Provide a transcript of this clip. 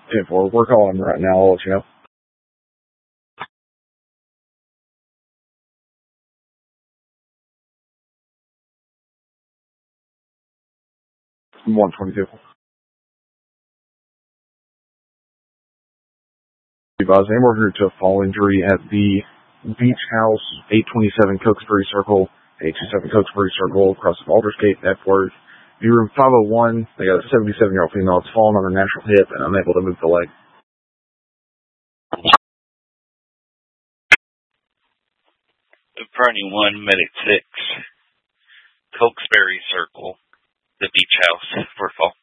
10-4. We're calling right now. I'll let you know. 122. We're here to a fall injury at the Beach House, 827 Cokesbury Circle, 827 Cokesbury Circle, across the Aldersgate, Epworth. View room 501. They got a 77-year-old female that's fallen on her natural hip and unable to move the leg. Party 1, Medic 6, Cokesbury Circle, the Beach House for fall.